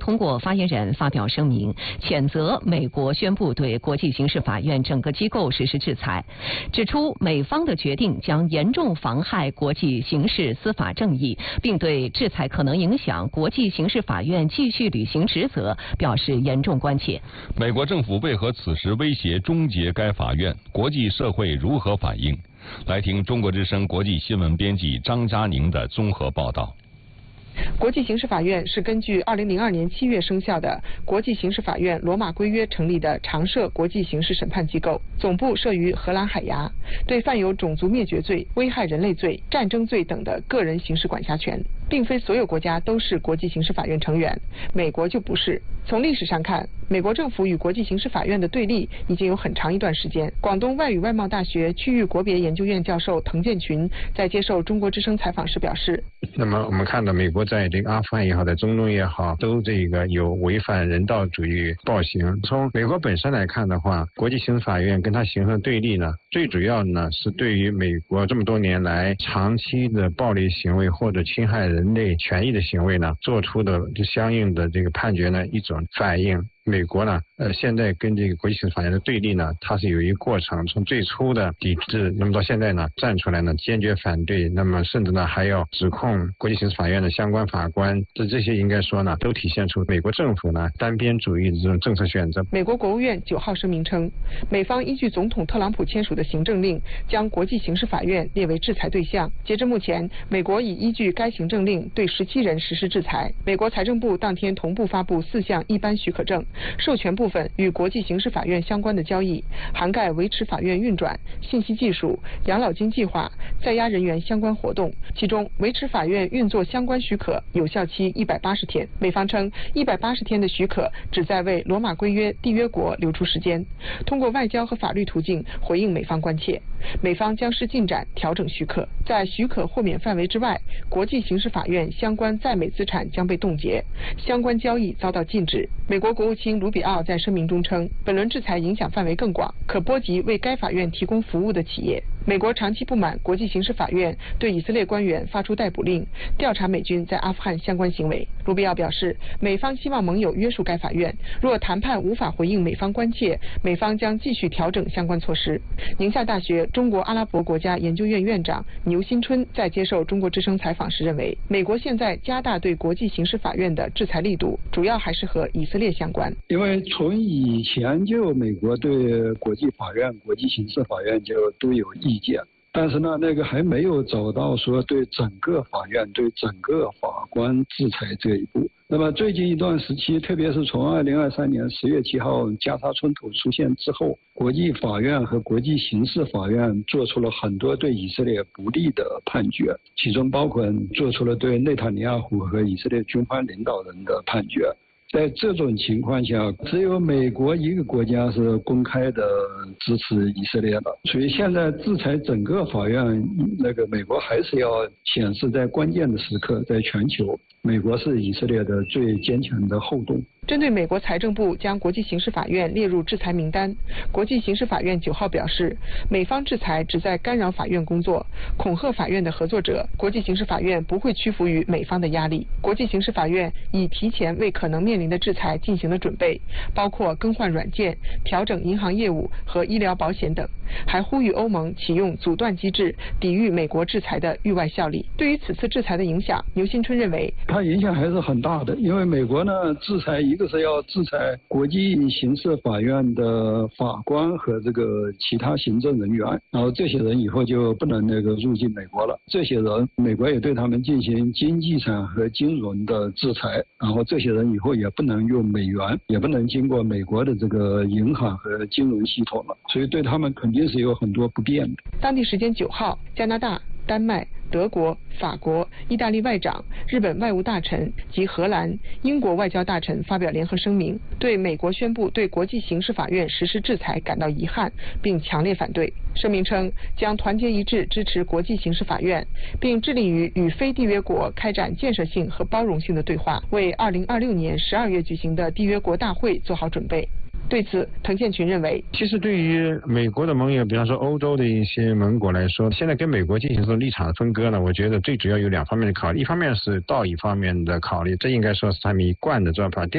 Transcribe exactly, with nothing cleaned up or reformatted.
通过发言人发表声明，谴责美国宣布对国际刑事法院整个机构实施制裁，指出美方的决定将严重妨害国际刑事司法正义，并对制裁可能影响国际刑事法院继续履行职责表示严重关切。 美国政府为何此时威胁终结该法院？国际社会如何反应？来听中国之声国际新闻编辑张嘉宁的综合报道。 国际刑事法院是根据二零零二年七月生效的国际刑事法院罗马规约成立的常设国际刑事审判机构，总部设于荷兰海牙，对犯有种族灭绝罪、危害人类罪、战争罪等的个人刑事管辖权。并非所有国家都是国际刑事法院成员，美国就不是。从历史上看，美国政府与国际刑事法院的对立已经有很长一段时间。广东外语外贸大学区域国别研究院教授滕建群在接受中国之声采访时表示， 那么我们看到美国在这个阿富汗也好，在中东也好，都这个有违反人道主义暴行。从美国本身来看的话，国际刑事法院跟它形成的对立呢，最主要呢是对于美国这么多年来长期的暴力行为或者侵害人类权益的行为呢，做出的相应的这个判决呢一种反应。美国呢，呃，现在跟这个国际刑事法院的对立呢，它是有一个过程，从最初的抵制，那么到现在呢，站出来呢，坚决反对，那么甚至呢，还要指控国际刑事法院的相关法官，这这些应该说呢，都体现出美国政府呢单边主义的这种政策选择。 美国国务院九号声明称，美方依据总统特朗普签署的行政令，将国际刑事法院列为制裁对象。截至目前，美国已依据该行政令对十七人实施制裁。美国财政部当天同步发布四项一般许可证。授权部分与国际刑事法院相关的交易，涵盖维持法院运转、信息技术、养老金计划、在押人员相关活动。其中，维持法院运作相关许可有效期一百八十天。美方称，一百八十天的许可旨在为罗马规约缔约国留出时间，通过外交和法律途径回应美方关切。美方将视进展调整许可，在许可豁免范围之外，国际刑事法院相关在美资产将被冻结，相关交易遭到禁止。美国国务卿卢比奥在声明中称，本轮制裁影响范围更广，可波及为该法院提供服务的企业。美国长期不满国际刑事法院对以色列官员发出逮捕令，调查美军在阿富汗相关行为。卢比奥表示，美方希望盟友约束该法院，若谈判无法回应美方关切，美方将继续调整相关措施。宁夏大学中国阿拉伯国家研究院院长牛新春在接受中国之声采访时认为，美国现在加大对国际刑事法院的制裁力度，主要还是和以色列相关。 因为从以前就美国对国际法院、国际刑事法院就都有意见，但是呢，那个还没有走到说对整个法院、对整个法官制裁这一步。那么最近一段时期，特别是从二零二三年十月七号加沙冲突出现之后，国际法院和国际刑事法院做出了很多对以色列不利的判决，其中包括做出了对内塔尼亚胡和以色列军方领导人的判决。在这种情况下，只有美国一个国家是公开的支持以色列的，所以现在制裁整个法院，那个美国还是要显示在关键的时刻，在全球，美国是以色列的最坚强的后盾。 针对美国财政部将国际刑事法院列入制裁名单，国际刑事法院九号表示，美方制裁旨在干扰法院工作，恐吓法院的合作者。国际刑事法院不会屈服于美方的压力。国际刑事法院已提前为可能面临的制裁进行了准备，包括更换软件、调整银行业务和医疗保险等，还呼吁欧盟启用阻断机制，抵御美国制裁的域外效力。对于此次制裁的影响，牛新春认为， 它影响还是很大的，因为美国呢制裁一个是要制裁国际刑事法院的法官和这个其他行政人员，然后这些人以后就不能那个入境美国了。这些人，美国也对他们进行经济上和金融的制裁，然后这些人以后也不能用美元，也不能经过美国的这个银行和金融系统了，所以对他们肯定是有很多不便的。 当地时间九号，加拿大、丹麦、德国、法国、意大利外长、日本外务大臣及荷兰、英国外交大臣发表联合声明，对美国宣布对国际刑事法院实施制裁感到遗憾，并强烈反对。声明称，将团结一致支持国际刑事法院，并致力于与非缔约国开展建设性和包容性的对话，为二零二六年十二月举行的缔约国大会做好准备。对此，滕建群认为， 其实对于美国的盟友，比方说欧洲的一些盟国来说，现在跟美国进行这种立场的分割呢，我觉得最主要有两方面的考虑，一方面是道义方面的考虑，这应该说是他们一贯的做法。